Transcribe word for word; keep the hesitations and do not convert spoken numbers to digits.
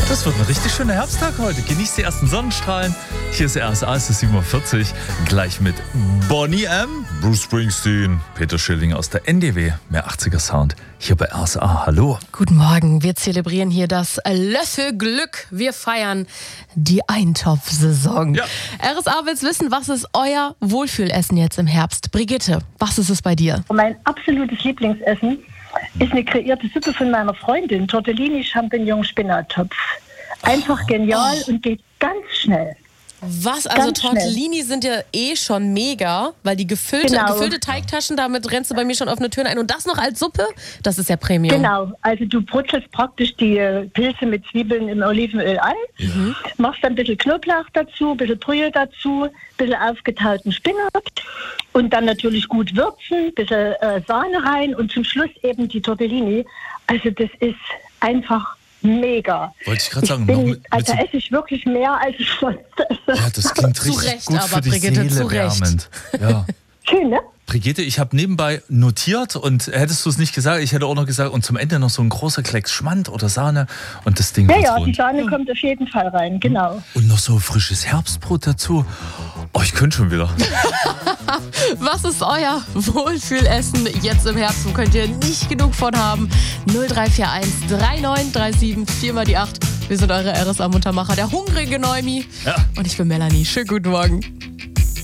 Das wird ein richtig schöner Herbsttag heute. Genießt die ersten Sonnenstrahlen. Hier ist R S A, es ist sieben Uhr vierzig. Gleich mit Bonnie M., Bruce Springsteen, Peter Schilling aus der N D W, mehr achtziger Sound. Hier bei R S A. Hallo. Guten Morgen. Wir zelebrieren hier das Löffelglück. Wir feiern die Eintopfsaison. Ja. R S A will's wissen, was ist euer Wohlfühlessen jetzt im Herbst? Brigitte, was ist es bei dir? Mein absolutes Lieblingsessen ist eine kreierte Suppe von meiner Freundin, Tortellini Champignon Spinattopf. Einfach genial Oh. und geht ganz schnell. Was? Also Ganz Tortellini sind ja eh schon mega, weil die gefüllte, Genau. gefüllte Teigtaschen, damit rennst du bei mir schon offene Türen ein. Und das noch als Suppe? Das ist ja Premium. Genau, also du brutzelst praktisch die äh, Pilze mit Zwiebeln im Olivenöl an, Ja. machst ein bisschen Knoblauch dazu, ein bisschen Brühe dazu, ein bisschen aufgetauten Spinat und dann natürlich gut würzen, ein bisschen äh, Sahne rein und zum Schluss eben die Tortellini. Also das ist einfach mega. Wollte ich gerade sagen, bin, noch mit, mit also so, esse ich wirklich mehr, als ich sonst esse. ja, das klingt Zu richtig Recht gut aber, für die Brigitte, zu Seele Recht. wärmend. Ja. Schön, ne? Brigitte, ich habe nebenbei notiert und hättest du es nicht gesagt, ich hätte auch noch gesagt, und zum Ende noch so ein großer Klecks Schmand oder Sahne und das Ding Ja, wird ja, die rund. Sahne kommt auf jeden Fall rein, genau. Und noch so frisches Herbstbrot dazu. Oh, ich könnte schon wieder. Was ist euer Wohlfühlessen jetzt im Herbst? Wo könnt ihr nicht genug von haben? null drei vier eins drei neun drei sieben vier mal die acht. Wir sind eure R S A-Muntermacher, der hungrige Neumi. Ja. Und ich bin Melanie. Schönen guten Morgen.